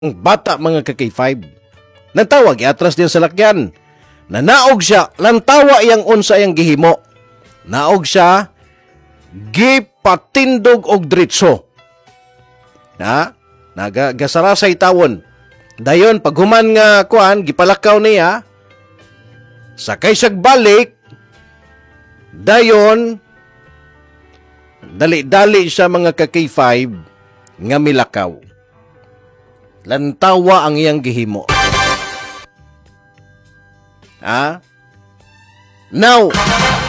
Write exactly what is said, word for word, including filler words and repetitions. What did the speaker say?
bata mga ka K five. Nantawag atras din sa lakyan. Nanaog siya, lantawa iyang unsa iyang gihimo. Naog siya, gipatindog og diretso. Na, nagagasarasay tawon. Dayon paghuman nga kuan gipalakaw niya, sakay siya balik. Dayon dali-dali siya mga ka K five nga milakaw. Lantawa ang iyang gihimo. Ah? Now,